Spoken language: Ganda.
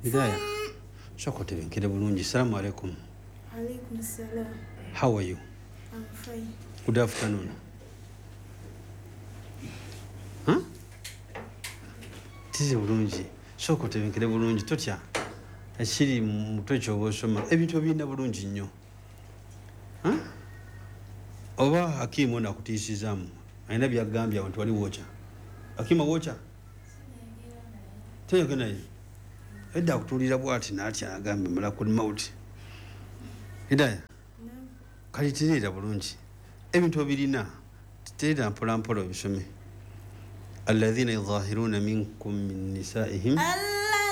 Hidayah, Shokoti Kida Bulunji, Assalamu alaikum. Alaikum salam. How are you? I'm fine. Good afternoon. Huh? Tizi Bulunji, Shokoti Kida Bulunji, Totia. Ashiri Mutocho was some ebito bina Bulunji nyo. Huh? Oba Hakim on Akutisizam. I never had Gambia on 20 watcher. Akima watcher. Tell you, can I? A doctor is a watch in Archie Gambia, Malakun Mount. Hidayah, Kalitini Bulunji. Ebito bidina. Stayed and Polampolo, show me. الذين يظاهرون منكم من نسائهم